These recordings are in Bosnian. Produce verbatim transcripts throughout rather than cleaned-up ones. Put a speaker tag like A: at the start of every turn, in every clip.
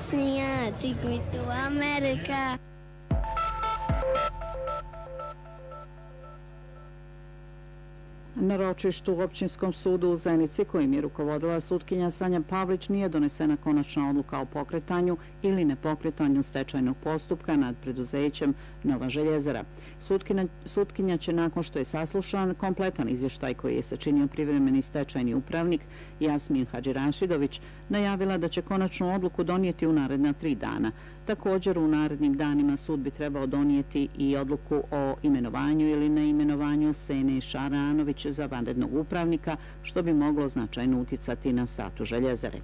A: Bosnia, take me to America.
B: Na ročištu u Općinskom sudu u Zenici, kojim je rukovodila sutkinja Sanja Pavlić, nije donesena konačna odluka o pokretanju ili nepokretanju stečajnog postupka nad preduzećem Nova željezara. Sutkinja, sutkinja će, nakon što je saslušan kompletan izvještaj koji je sačinio privremeni stečajni upravnik Jasmin Hadžirašidović, najavila da će konačnu odluku donijeti u naredna tri dana. Također, u narednim danima sud bi trebao donijeti i odluku o imenovanju ili neimenovanju Sene Šaranović za vanrednog upravnika, što bi moglo značajno uticati na status željezare.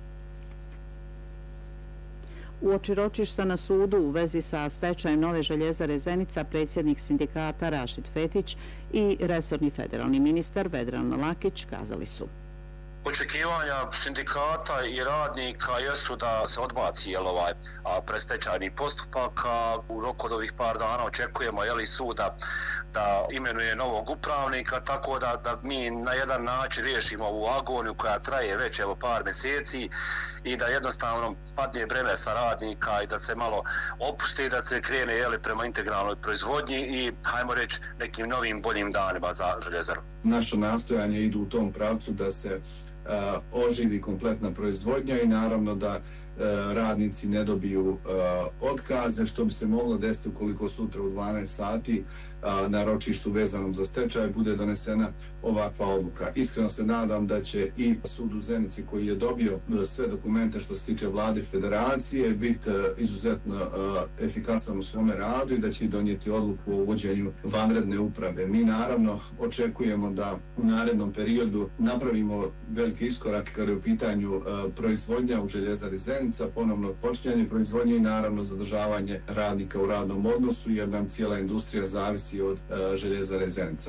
B: Uoči ročišta na sudu u vezi sa stečajem Nove željezare Zenica, predsjednik sindikata Rašid Fetić i resorni federalni ministar Vedran Lakić kazali su:
C: Očekivanja sindikata i radnika jesu da se odbaci jel, ovaj, a, predstečajni postupak. A u roku od ovih par dana očekujemo jel, suda da imenuje novog upravnika, tako da, da mi na jedan način riješimo ovu agoniju koja traje već evo, par mjeseci i da jednostavno padne breme sa radnika i da se malo opusti, da se krene jel, prema integralnoj proizvodnji i, hajmo reći, nekim novim boljim danima za željezaru.
D: Naše nastojanje idu u tom pravcu da se Uh, oživi kompletna proizvodnja i naravno da uh, radnici ne dobiju uh, otkaze, što bi se moglo desiti ukoliko sutra u dvanaest sati uh, na ročištu vezanom za stečaj bude donesena ovakva odluka. Iskreno se nadam da će i sud u Zenici, koji je dobio uh, sve dokumente što se tiče vlade federacije, biti uh, izuzetno uh, efikasan u svome radu i da će donijeti odluku o uvođenju vanredne uprave. Mi naravno očekujemo da u narednom periodu napravimo veliki iskorak kada je u pitanju uh, proizvodnja u željezari Zenica, ponovno počinjanje proizvodnje i naravno zadržavanje radnika u radnom odnosu, jer nam cijela industrija zavisi od uh, željezare Zenica.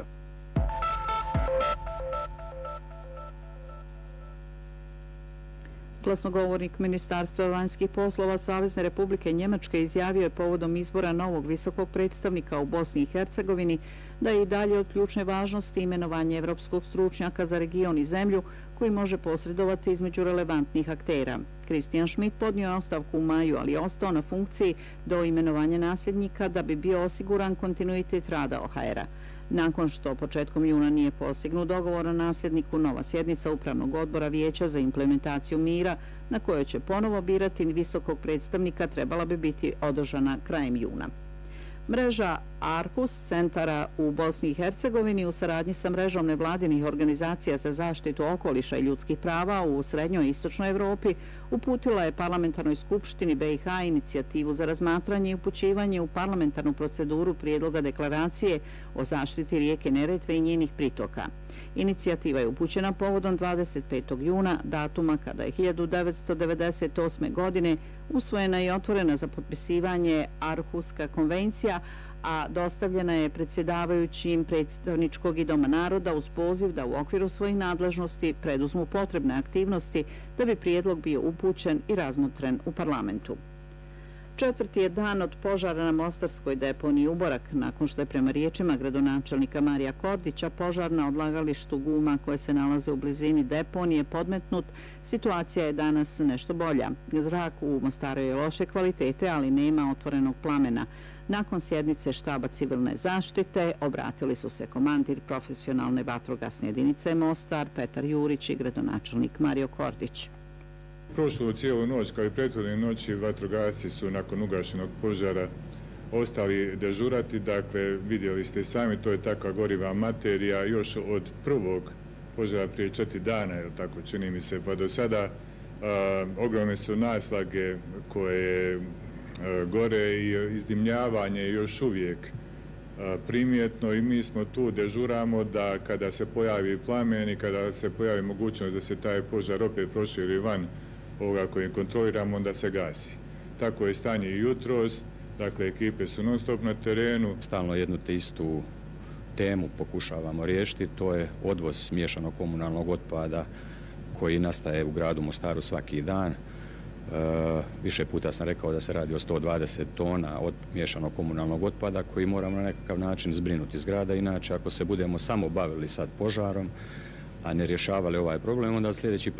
B: Glasnogovornik Ministarstva vanjskih poslova Savezne Republike Njemačke izjavio je povodom izbora novog visokog predstavnika u Bosni i Hercegovini da je i dalje od ključne važnosti imenovanje evropskog stručnjaka za region i zemlju koji može posredovati između relevantnih aktera. Christian Schmidt podnio je ostavku u maju, ali je ostao na funkciji do imenovanja nasljednika da bi bio osiguran kontinuitet rada O H R-a. Nakon što početkom juna nije postignut dogovor o nasljedniku, nova sjednica Upravnog odbora Vijeća za implementaciju mira, na kojoj će ponovo birati visokog predstavnika, trebala bi biti održana krajem juna. Mreža Arhus centara u Bosni i Hercegovini u saradnji sa mrežom nevladinih organizacija za zaštitu okoliša i ljudskih prava u srednjoj i istočnoj Evropi uputila je Parlamentarnoj skupštini B i H inicijativu za razmatranje i upućivanje u parlamentarnu proceduru prijedloga deklaracije o zaštiti rijeke Neretve i njenih pritoka. Inicijativa je upućena povodom dvadeset petog juna, datuma kada je hiljadu devetsto devedeset osme. godine usvojena i otvorena za potpisivanje Arhuska konvencija, a dostavljena je predsjedavajućim predstavničkog i Doma naroda uz poziv da u okviru svojih nadležnosti preduzmu potrebne aktivnosti da bi prijedlog bio upućen i razmotren u parlamentu. Četvrti je dan od požara na mostarskoj deponiji Uborak, nakon što je prema riječima gradonačelnika Marija Kordića požar na odlagalištu guma koje se nalaze u blizini deponije podmetnut. Situacija je danas nešto bolja. Zrak u Mostaru je loše kvalitete, ali nema otvorenog plamena. Nakon sjednice štaba civilne zaštite obratili su se komandir profesionalne vatrogasne jedinice Mostar Petar Jurić i gradonačelnik Mario Kordić.
E: Prošlu cijelu noć, kao i prethodne noći, vatrogasci su nakon ugašenog požara ostali dežurati. Dakle, vidjeli ste sami, to je takva goriva materija još od prvog požara prije četiri dana, je tako čini mi se, pa do sada a, ogromne su naslage koje a, gore i izdimljavanje je još uvijek a, primjetno i mi smo tu, dežuramo da kada se pojavi plamen i kada se pojavi mogućnost da se taj požar opet proširi van ovoga koji kontroliramo, onda se gasi. Tako je stanje i jutros, dakle ekipe su non stop na terenu.
F: Stalno jednu te istu temu pokušavamo riješiti, to je odvoz miješanog komunalnog otpada koji nastaje u gradu Mostaru svaki dan. E, više puta sam rekao da se radi o sto dvadeset tona od miješanog komunalnog otpada koji moramo na nekakav način zbrinuti iz grada. Inače, ako se budemo samo bavili sad požarom, a ne rješavali ovaj problem, onda sljedeći